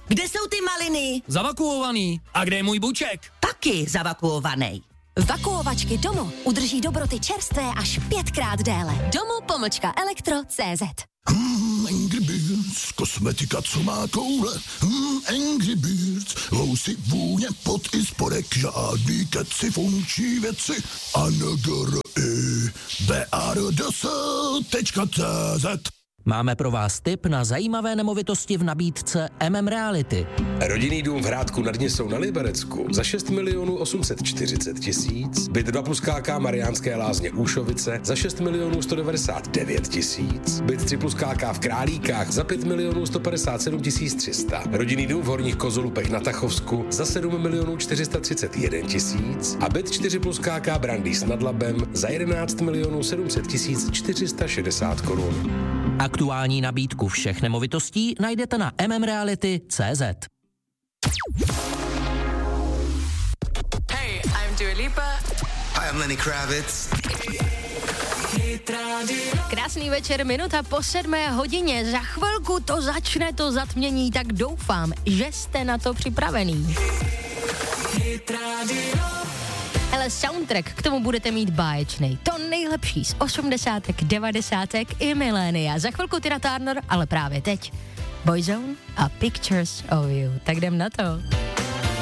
Kde jsou ty maliny? Zavakuovaný. A kde je můj buček? Taky zavakuovaný. Vakuovačky Domo udrží dobroty čerstvé až 5krát déle. Domo-elektro.cz. Angry Birds, kosmetika, co má koule. Angry Birds, lousy, vůně, pot i spodek, žádný keci, funkční věci. BARDS.cz. Máme pro vás tip na zajímavé nemovitosti v nabídce Reality. Rodinný dům v Hrádku nad Nisou na Liberecku za 6 840 000, byt 2 plus KK Mariánské Lázně Úšovice za 6 199 000, byt 3 plus KK v Králíkách za 5 157 300, rodinný dům v Horních Kozolupech na Tachovsku za 7 431 000 a byt 4 plus KK Brandýs nad Labem za 11 700 460 korun. Aktuální nabídku všech nemovitostí najdete na mmreality.cz. Hey, I'm Dua Lipa. Hi, I'm Lenny Kravitz. Krásný večer, minuta po 7:00. Za chvilku to začne, to zatmění, tak doufám, že jste na to připravený. Ale soundtrack k tomu budete mít báječnej. To nejlepší z 80., 90. i milénia. Za chvilku Tina Turner, ale právě teď Boyzone a Pictures of You. Tak jdem na to.